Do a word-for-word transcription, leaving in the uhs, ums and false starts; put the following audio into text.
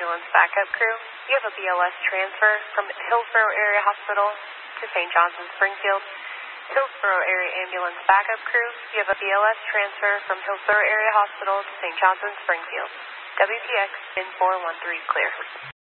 Ambulance Backup Crew. You have a B L S transfer from Hillsborough Area Hospital to Saint John's in Springfield. Hillsborough Area Ambulance Backup Crew. You have a B L S transfer from Hillsborough Area Hospital to Saint John's in Springfield. W P X, pin four one three, clear.